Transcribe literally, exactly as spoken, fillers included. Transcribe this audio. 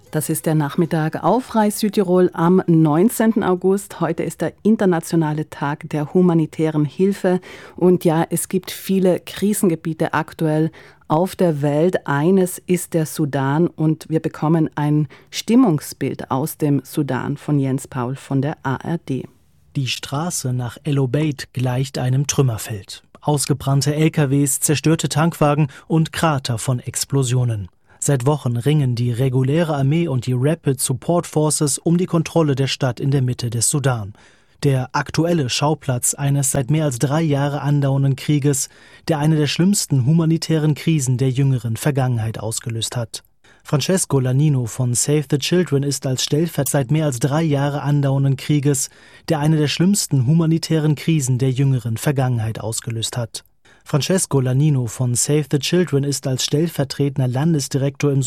Das ist der Nachmittag auf Rai Südtirol am neunzehnten August. Heute ist der internationale Tag der humanitären Hilfe. Und ja, es gibt viele Krisengebiete aktuell auf der Welt. Eines ist der Sudan und wir bekommen ein Stimmungsbild aus dem Sudan von Jens Paul von der A R D. Die Straße nach El Obeid gleicht einem Trümmerfeld. Ausgebrannte L K Ws, zerstörte Tankwagen und Krater von Explosionen. Seit Wochen ringen die reguläre Armee und die Rapid Support Forces um die Kontrolle der Stadt in der Mitte des Sudan. Der aktuelle Schauplatz eines seit mehr als drei Jahre andauernden Krieges, der eine der schlimmsten humanitären Krisen der jüngeren Vergangenheit ausgelöst hat. Francesco Lanino von Save the Children ist als Stellvertreter seit mehr als drei Jahre andauernden Krieges, der eine der schlimmsten humanitären Krisen der jüngeren Vergangenheit ausgelöst hat. Francesco Lanino von Save the Children ist als stellvertretender Landesdirektor im